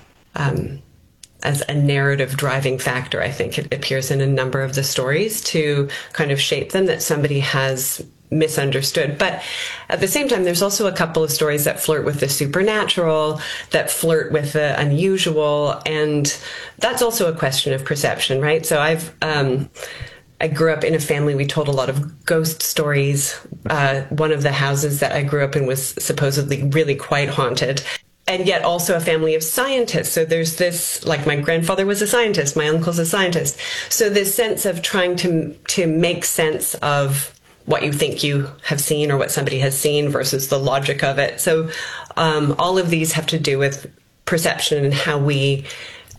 um, as a narrative driving factor. I think it appears in a number of the stories to kind of shape them, that somebody has misunderstood. But at the same time, there's also a couple of stories that flirt with the supernatural, that flirt with the unusual, and that's also a question of perception, right? So I've um, I grew up in a family, we told a lot of ghost stories. Uh, one of the houses that I grew up in was supposedly really quite haunted. And yet also a family of scientists. So there's this, like my grandfather was a scientist, my uncle's a scientist. So this sense of trying to to make sense of what you think you have seen or what somebody has seen versus the logic of it. So um, all of these have to do with perception and how we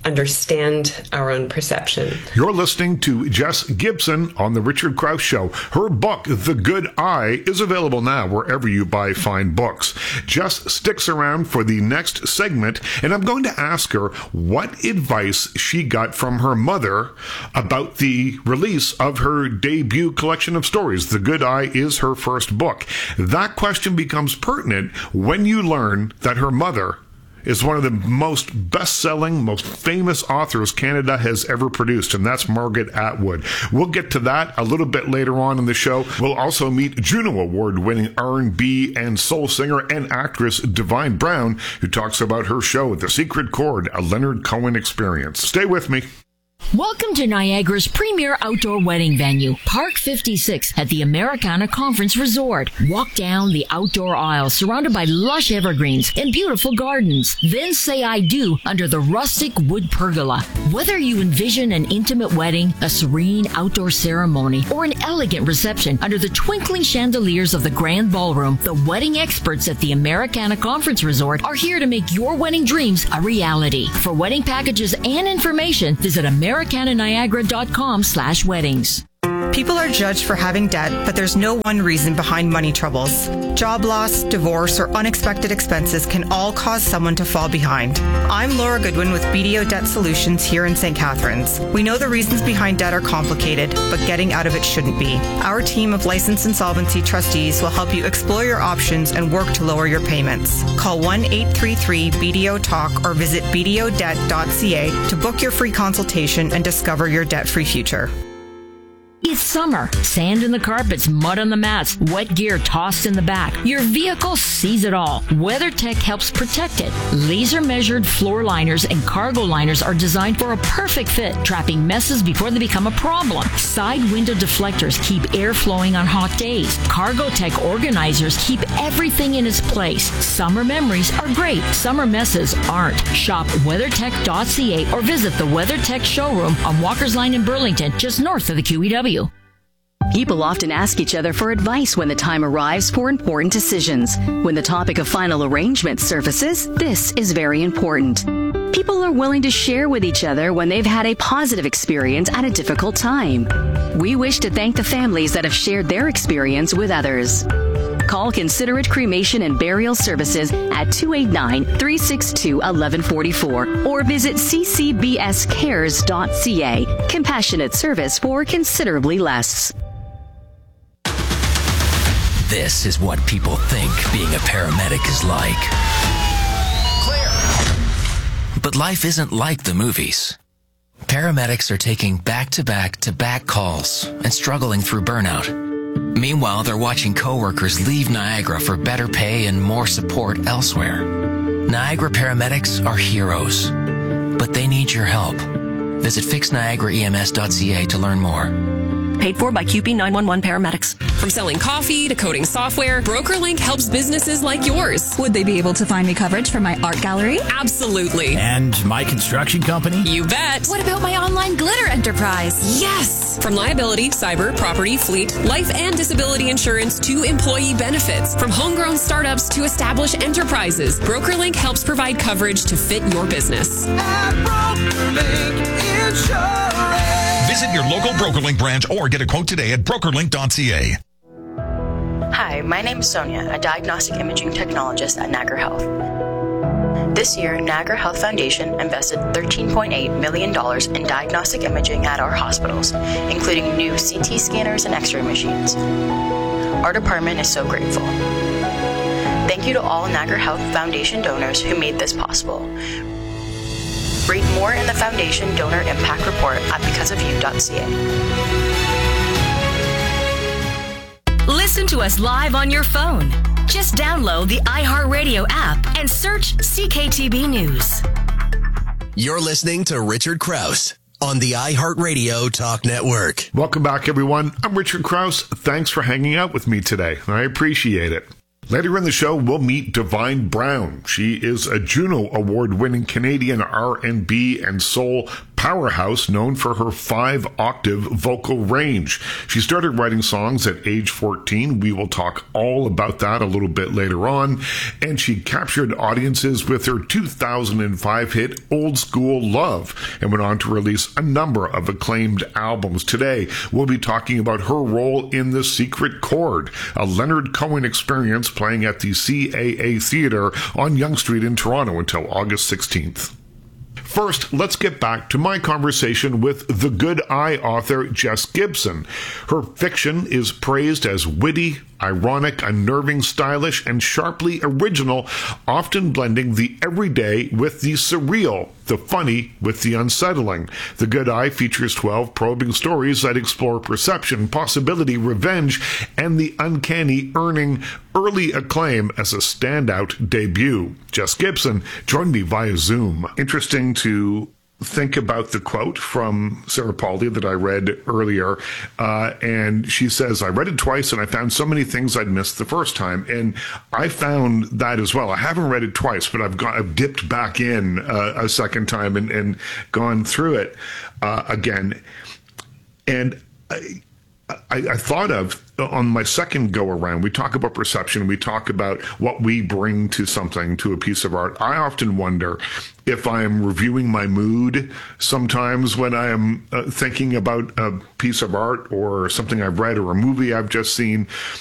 understand our own perception. You're listening to Jess Gibson on The Richard Krause Show. Her book, The Good Eye, is available now wherever you buy fine books. Jess sticks around for the next segment, and I'm going to ask her what advice she got from her mother about the release of her debut collection of stories. The Good Eye is her first book. That question becomes pertinent when you learn that her mother is one of the most best-selling, most famous authors Canada has ever produced, and that's Margaret Atwood. We'll get to that a little bit later on in the show. We'll also meet Juno Award-winning R and B and soul singer and actress Divine Brown, who talks about her show, The Secret Chord, a Leonard Cohen experience. Stay with me. Welcome to Niagara's premier outdoor wedding venue, Park fifty-six at the Americana Conference Resort. Walk down the outdoor aisle surrounded by lush evergreens and beautiful gardens. Then say I do under the rustic wood pergola. Whether you envision an intimate wedding, a serene outdoor ceremony, or an elegant reception under the twinkling chandeliers of the grand ballroom, the wedding experts at the Americana Conference Resort are here to make your wedding dreams a reality. For wedding packages and information, visit Americana Americana Niagara dot com slash weddings. People are judged for having debt, but there's no one reason behind money troubles. Job loss, divorce, or unexpected expenses can all cause someone to fall behind. I'm Laura Goodwin with B D O Debt Solutions here in Saint Catharines. We know the reasons behind debt are complicated, but getting out of it shouldn't be. Our team of licensed insolvency trustees will help you explore your options and work to lower your payments. Call one eight three three B D O talk or visit b d o debt dot c a to book your free consultation and discover your debt-free future. It's summer. Sand in the carpets, mud on the mats, wet gear tossed in the back. Your vehicle sees it all. WeatherTech helps protect it. Laser-measured floor liners and cargo liners are designed for a perfect fit, trapping messes before they become a problem. Side window deflectors keep air flowing on hot days. Cargotech organizers keep everything in its place. Summer memories are great. Summer messes aren't. Shop weathertech dot c a or visit the WeatherTech showroom on Walker's Line in Burlington, just north of the Q E W. People often ask each other for advice when the time arrives for important decisions. When the topic of final arrangement surfaces, this is very important. People are willing to share with each other when they've had a positive experience at a difficult time. We wish to thank the families that have shared their experience with others. Call Considerate Cremation and Burial Services at two eight nine, three six two, one one four four or visit c c b s cares dot c a. Compassionate service for considerably less. This is what people think being a paramedic is like. Clear. But life isn't like the movies. Paramedics are taking back-to-back-to-back calls and struggling through burnout. Meanwhile, they're watching coworkers leave Niagara for better pay and more support elsewhere. Niagara paramedics are heroes, but they need your help. Visit fix niagara e m s dot c a to learn more. Paid for by Q P nine one one Paramedics. From selling coffee to coding software, BrokerLink helps businesses like yours. Would they be able to find me coverage for my art gallery? Absolutely. And my construction company? You bet. What about my online glitter enterprise? Yes. From liability, cyber, property, fleet, life and disability insurance to employee benefits. From homegrown startups to established enterprises, BrokerLink helps provide coverage to fit your business. At BrokerLink Insurance. Visit your local BrokerLink branch or get a quote today at broker link dot c a. Hi, my name is Sonia, a diagnostic imaging technologist at Niagara Health. This year, Niagara Health Foundation invested thirteen point eight million dollars in diagnostic imaging at our hospitals, including new C T scanners and X-ray machines. Our department is so grateful. Thank you to all Niagara Health Foundation donors who made this possible. Read more in the Foundation Donor Impact Report at because of you dot c a. Listen to us live on your phone. Just download the iHeartRadio app and search C K T B News. You're listening to Richard Krause on the iHeartRadio Talk Network. Welcome back, everyone. I'm Richard Krause. Thanks for hanging out with me today. I appreciate it. Later in the show, we'll meet Divine Brown. She is a Juno Award-winning Canadian R and B and soul powerhouse known for her five-octave vocal range. She started writing songs at age fourteen. We will talk all about that a little bit later on. And she captured audiences with her two thousand five hit Old School Love and went on to release a number of acclaimed albums. Today, we'll be talking about her role in The Secret Chord, a Leonard Cohen experience playing at the C A A Theatre on Yonge Street in Toronto until August sixteenth. First, let's get back to my conversation with The Good Eye author Jess Gibson. Her fiction is praised as witty, ironic, unnerving, stylish, and sharply original, often blending the everyday with the surreal, the funny with the unsettling. The Good Eye features twelve probing stories that explore perception, possibility, revenge, and the uncanny, earning early acclaim as a standout debut. Jess Gibson joined me via Zoom. Interesting to think about the quote from Sarah Pauly that I read earlier. Uh, and she says, I read it twice and I found so many things I'd missed the first time. And I found that as well. I haven't read it twice, but I've got, I've dipped back in uh, a second time and, and gone through it uh, again. And I, I, I thought of, on my second go around, we talk about perception, we talk about what we bring to something, to a piece of art. I often wonder if I am reviewing my mood sometimes when I am uh, thinking about a piece of art or something I've read or a movie I've just seen.